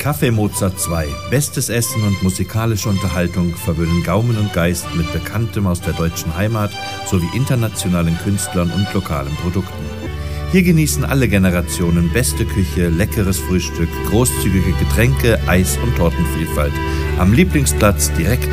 Café Mozart 2. Bestes Essen und musikalische Unterhaltung verwöhnen Gaumen und Geist mit Bekanntem aus der deutschen Heimat sowie internationalen Künstlern und lokalen Produkten. Hier genießen alle Generationen beste Küche, leckeres Frühstück, großzügige Getränke, Eis- und Tortenvielfalt. Am Lieblingsplatz direkt